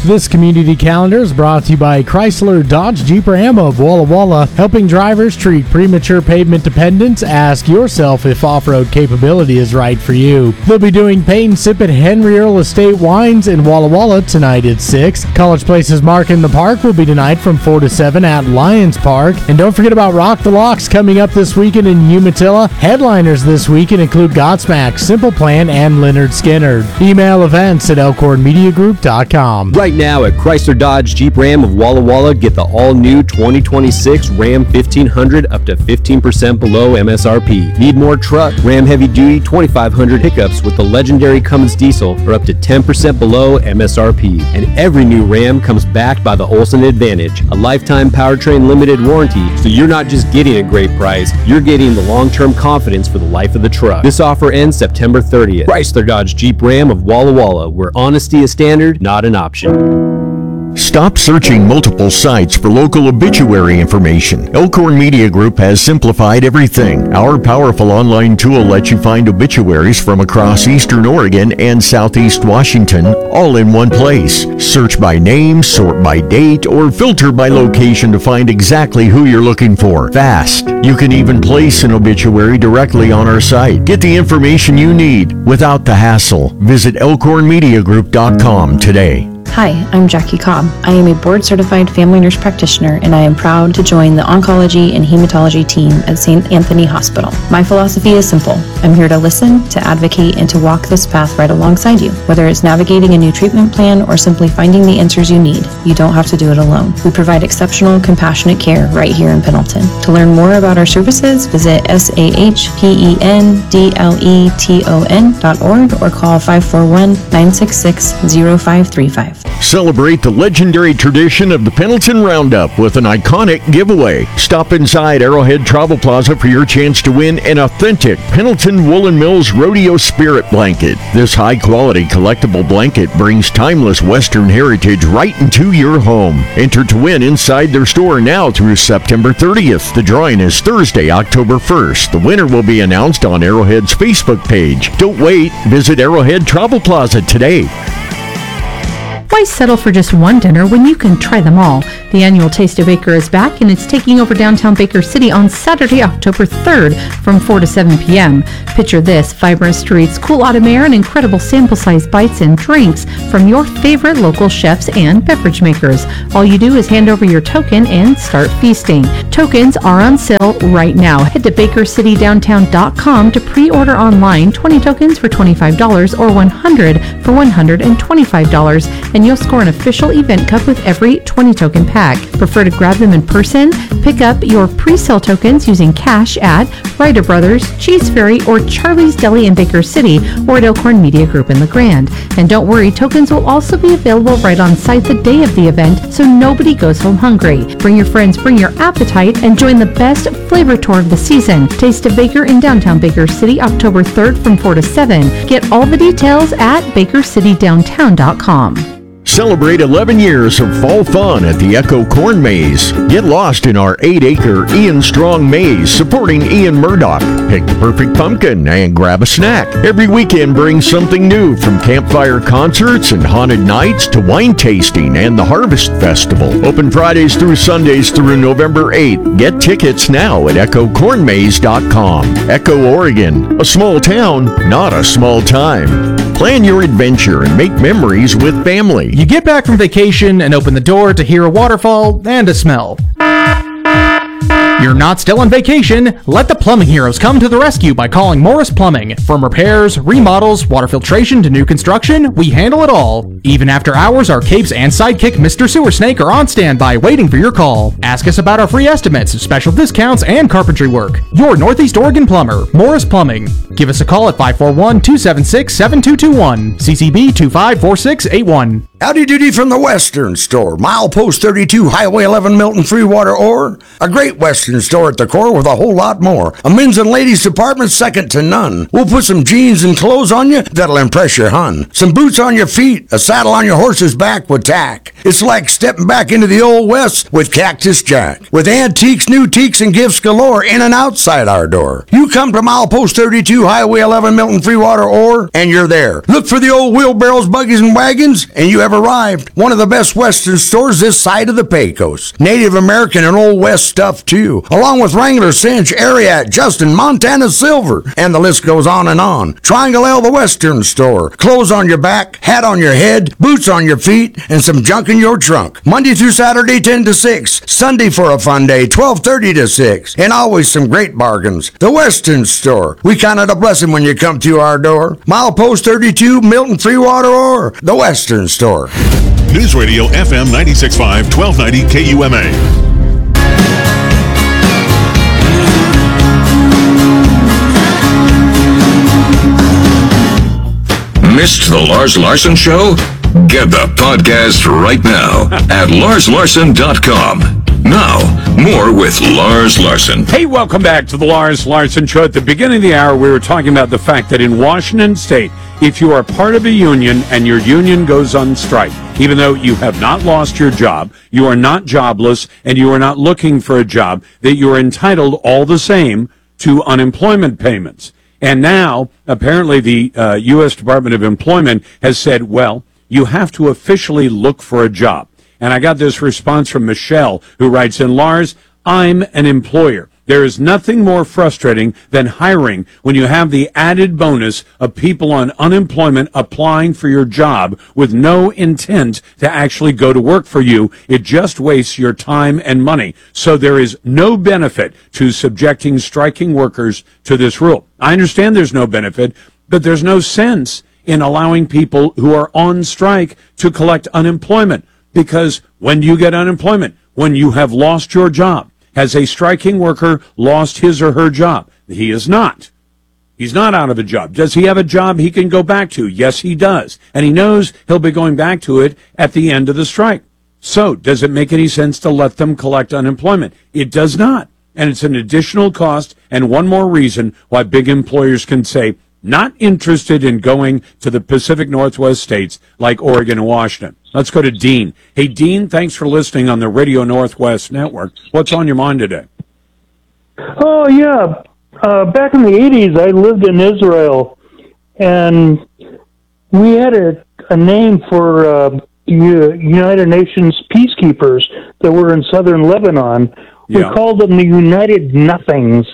This community calendar is brought to you by Chrysler Dodge Jeep Ram of Walla Walla, helping drivers treat premature pavement dependence. Ask yourself if off-road capability is right for you. They'll be doing Paint and Sip at Henry Earl Estate Wines in Walla Walla tonight at 6. College Place's Mark in the Park will be tonight from 4 to 7 at Lions Park. And don't forget about Rock the Locks coming up this weekend in Umatilla. Headliners this weekend include Godsmack, Simple Plan, and Leonard Skinner. Email events at elkhornmediagroup.com. Right now at Chrysler Dodge Jeep Ram of Walla Walla, get the all-new 2026 Ram 1500 up to 15% below MSRP. Need more truck? Ram Heavy Duty 2500 pickups with the legendary Cummins diesel are up to 10% below MSRP. And every new Ram comes backed by the Olson Advantage, a lifetime powertrain limited warranty, so you're not just getting a great price, you're getting the long-term confidence for the life of the truck. This offer ends September 30th. Chrysler Dodge Jeep Ram of Walla Walla, where honesty is standard, not an option. Stop searching multiple sites for local obituary information. Elkhorn Media Group has simplified everything. Our powerful online tool lets you find obituaries from across Eastern Oregon and Southeast Washington, all in one place. Search by name, sort by date, or filter by location to find exactly who you're looking for. Fast. You can even place an obituary directly on our site. Get the information you need without the hassle. Visit elkhornmediagroup.com today. Hi, I'm Jackie Cobb. I am a board-certified family nurse practitioner, and I am proud to join the oncology and hematology team at St. Anthony Hospital. My philosophy is simple. I'm here to listen, to advocate, and to walk this path right alongside you. Whether it's navigating a new treatment plan or simply finding the answers you need, you don't have to do it alone. We provide exceptional, compassionate care right here in Pendleton. To learn more about our services, visit SAHPENDLETON.org or call 541-966-0535. Celebrate the legendary tradition of the Pendleton Roundup with an iconic giveaway. Stop inside Arrowhead Travel Plaza for your chance to win an authentic Pendleton Woolen Mills Rodeo Spirit Blanket. This high-quality collectible blanket brings timeless Western heritage right into your home. Enter to win inside their store now through September 30th. The drawing is Thursday, October 1st. The winner will be announced on Arrowhead's Facebook page. Don't wait. Visit Arrowhead Travel Plaza today. Why settle for just one dinner when you can try them all? The annual Taste of Baker is back, and it's taking over downtown Baker City on Saturday, October 3rd from 4 to 7 p.m. Picture this: vibrant streets, cool autumn air, and incredible sample-sized bites and drinks from your favorite local chefs and beverage makers. All you do is hand over your token and start feasting. Tokens are on sale right now. Head to BakerCityDowntown.com to pre-order online 20 tokens for $25 or 100 for $125, and you'll score an official event cup with every 20 token pack. Prefer to grab them in person? Pick up your pre-sale tokens using cash at Ryder Brothers, Cheese Fairy, or Charlie's Deli in Baker City, or at Elkhorn Media Group in LeGrand. And don't worry, tokens will also be available right on site the day of the event, so nobody goes home hungry. Bring your friends, bring your appetite, and join the best flavor tour of the season. Taste of Baker in downtown Baker City, October 3rd from 4 to 7. Get all the details at BakerCityDowntown.com. Celebrate 11 years of fall fun at the Echo Corn Maze. Get lost in our 8-acre Ian Strong Maze supporting Ian Murdoch. Pick the perfect pumpkin and grab a snack. Every weekend brings something new, from campfire concerts and haunted nights to wine tasting and the Harvest Festival. Open Fridays through Sundays through November 8th. Get tickets now at EchoCornMaze.com. Echo, Oregon. A small town, not a small time. Plan your adventure and make memories with family. You get back from vacation and open the door to hear a waterfall and a smell. You're not still on vacation. Let the plumbing heroes come to the rescue by calling Morris Plumbing. From repairs, remodels, water filtration to new construction, we handle it all. Even after hours, our capes and sidekick Mr. Sewer Snake are on standby waiting for your call. Ask us about our free estimates, special discounts, and carpentry work. Your Northeast Oregon plumber, Morris Plumbing. Give us a call at 541-276-7221. CCB 254681. Howdy doody from the Western Store, milepost 32, Highway 11, Milton, Freewater, Ore. A great Western store at the core with a whole lot more. A men's and ladies department second to none. We'll put some jeans and clothes on you that'll impress your hun. Some boots on your feet, a saddle on your horse's back with tack. It's like stepping back into the Old West with Cactus Jack. With antiques, new teaks, and gifts galore in and outside our door. You come to Milepost 32, Highway 11, Milton Freewater, Ore, and you're there. Look for the old wheelbarrows, buggies, and wagons, and you have arrived. One of the best Western stores this side of the Pecos. Native American and Old West stuff, too. Along with Wrangler, Cinch, Ariat, Justin, Montana Silver, and the list goes on and on. Triangle L, the Western store. Clothes on your back, hat on your head, boots on your feet, and some junk in your trunk. Monday through Saturday, 10 to 6. Sunday for a fun day, 12:30 to 6. And always some great bargains. The Western store. We count it a blessing when you come through our door. Milepost 32, Milton Freewater, or the Western store. News Radio FM 96.5, 1290 KUMA. Missed the Lars Larson Show? Get the podcast right now at larslarson.com. Now, more with Lars Larson. Hey, welcome back to the Lars Larson Show. At the beginning of the hour, we were talking about the fact that in Washington State, if you are part of a union and your union goes on strike, even though you have not lost your job, you are not jobless, and you are not looking for a job, that you are entitled all the same to unemployment payments. And now, apparently, the U.S. Department of Employment has said, well, you have to officially look for a job. And I got this response from Michelle, who writes in, Lars, I'm an employer. There is nothing more frustrating than hiring when you have the added bonus of people on unemployment applying for your job with no intent to actually go to work for you. It just wastes your time and money. So there is no benefit to subjecting striking workers to this rule. I understand there's no benefit, but there's no sense in allowing people who are on strike to collect unemployment. Because when you get unemployment, when you have lost your job, has a striking worker lost his or her job? He is not. He's not out of a job. Does he have a job he can go back to? Yes, he does. And he knows he'll be going back to it at the end of the strike. So, does it make any sense to let them collect unemployment? It does not. And it's an additional cost and one more reason why big employers can say, not interested in going to the Pacific Northwest states like Oregon and Washington. Let's go to Dean. Hey, Dean, thanks for listening on the Radio Northwest Network. What's on your mind today? Oh, yeah. Back in the 80s, I lived in Israel, and we had a name for United Nations peacekeepers that were in southern Lebanon. We called them the United Nothings.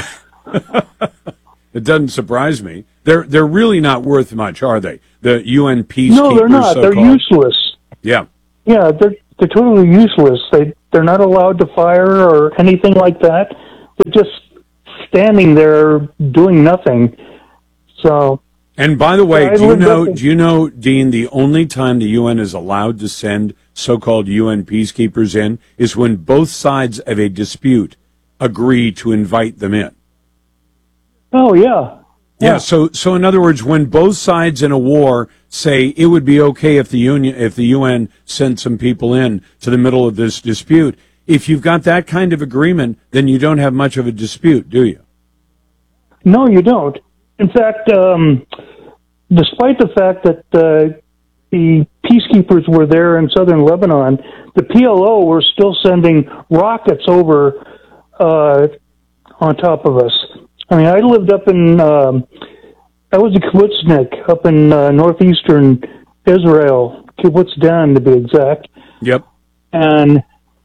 It doesn't surprise me. They're really not worth much, are they? The UN peacekeepers. No, they're not. So-called. They're useless. Yeah. Yeah, they're totally useless. They're not allowed to fire or anything like that. They're just standing there doing nothing. So. And by the way, do you know, Dean, the only time the UN is allowed to send so-called UN peacekeepers in is when both sides of a dispute agree to invite them in. Oh, yeah. Yeah, so in other words, when both sides in a war say it would be okay if the UN sent some people in to the middle of this dispute, if you've got that kind of agreement, then you don't have much of a dispute, do you? No, you don't. In fact, despite the fact that the peacekeepers were there in southern Lebanon, the PLO were still sending rockets over on top of us. I mean, I lived up in, I was a kibbutznik up in northeastern Israel, Kibbutz Dan to be exact. Yep. And,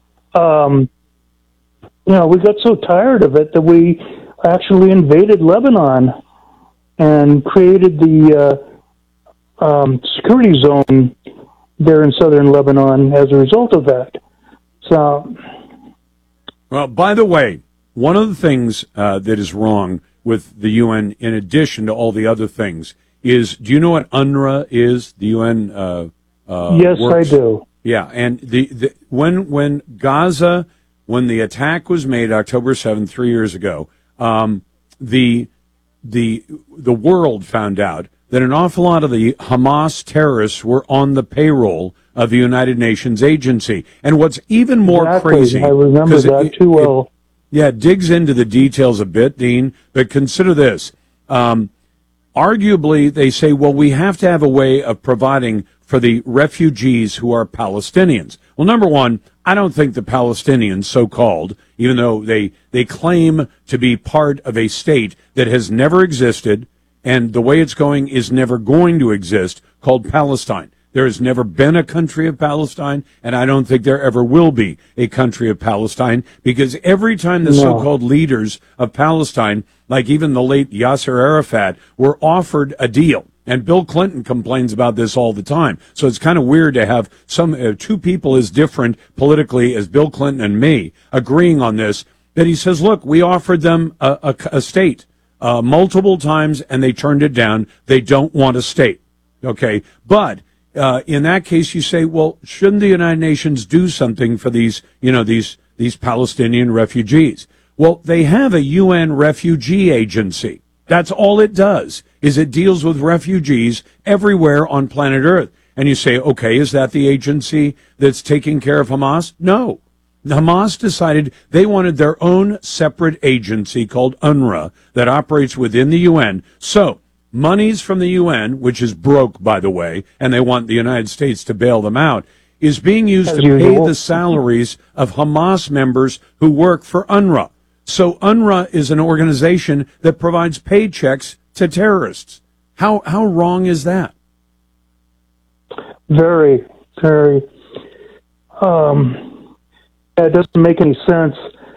we got so tired of it that we actually invaded Lebanon and created the security zone there in southern Lebanon as a result of that. So. Well, by the way, one of the things that is wrong with the UN, in addition to all the other things, is, do you know what UNRWA is? The UN yes, works? I do. Yeah, and when Gaza, when the attack was made October 7th, 3 years ago, the world found out that an awful lot of the Hamas terrorists were on the payroll of the United Nations agency. And what's even more crazy, I remember that too well. It digs into the details a bit, Dean, but consider this. Arguably, they say, well, we have to have a way of providing for the refugees who are Palestinians. Well, number one, I don't think the Palestinians, so-called, even though they claim to be part of a state that has never existed, and the way it's going is never going to exist, called Palestine. There has never been a country of Palestine, and I don't think there ever will be a country of Palestine, because every time the so-called leaders of Palestine, like even the late Yasser Arafat, were offered a deal, and Bill Clinton complains about this all the time, so it's kind of weird to have two people as different politically as Bill Clinton and me agreeing on this, that he says, look, we offered them a state multiple times, and they turned it down. They don't want a state. Okay, but in that case, you say, well, shouldn't the United Nations do something for these Palestinian refugees? Well, they have a UN refugee agency. That's all it does, is it deals with refugees everywhere on planet Earth. And you say, okay, is that the agency that's taking care of Hamas? No. Hamas decided they wanted their own separate agency called UNRWA that operates within the UN. So, monies from the UN, which is broke, by the way, and they want the United States to bail them out, is being used to pay the salaries of Hamas members who work for UNRWA. So UNRWA is an organization that provides paychecks to terrorists. How wrong is that? Very, very. It doesn't make any sense.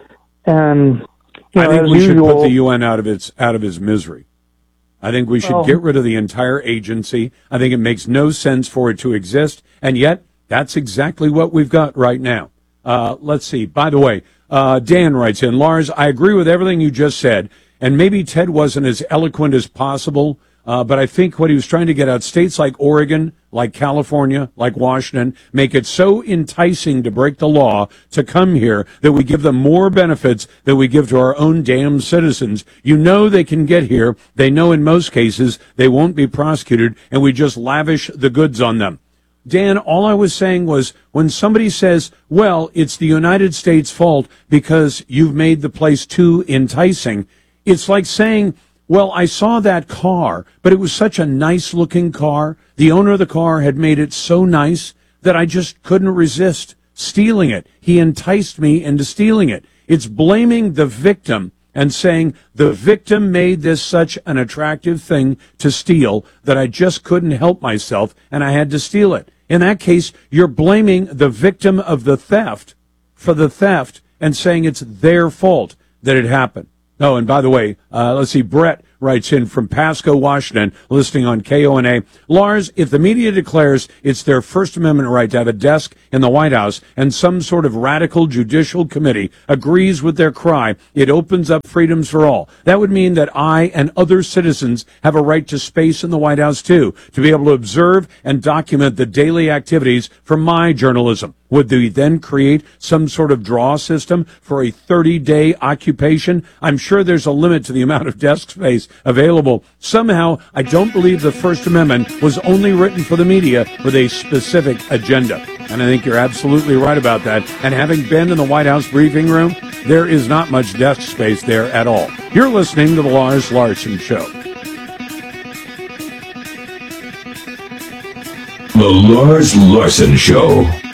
And I think we should put the UN out of its misery. I think we should get rid of the entire agency. I think it makes no sense for it to exist, and yet that's exactly what we've got right now. Let's see. By the way, Dan writes in, Lars, I agree with everything you just said, and maybe Ted wasn't as eloquent as possible, but I think what he was trying to get out, states like Oregon, like California, like Washington, make it so enticing to break the law to come here that we give them more benefits than we give to our own damn citizens. You know they can get here. They know in most cases they won't be prosecuted, and we just lavish the goods on them. Dan, all I was saying was when somebody says, well, it's the United States' fault because you've made the place too enticing, it's like saying, well, I saw that car, but it was such a nice-looking car. The owner of the car had made it so nice that I just couldn't resist stealing it. He enticed me into stealing it. It's blaming the victim and saying the victim made this such an attractive thing to steal that I just couldn't help myself and I had to steal it. In that case, you're blaming the victim of the theft for the theft and saying it's their fault that it happened. Oh, and by the way, let's see, Brett writes in from Pasco, Washington, listening on KONA. Lars, if the media declares it's their First Amendment right to have a desk in the White House and some sort of radical judicial committee agrees with their cry, it opens up freedoms for all. That would mean that I and other citizens have a right to space in the White House, too, to be able to observe and document the daily activities for my journalism. Would they then create some sort of draw system for a 30-day occupation? I'm sure there's a limit to the amount of desk space available. Somehow, I don't believe the First Amendment was only written for the media with a specific agenda. And I think you're absolutely right about that. And having been in the White House briefing room, there is not much desk space there at all. You're listening to The Lars Larson Show. The Lars Larson Show.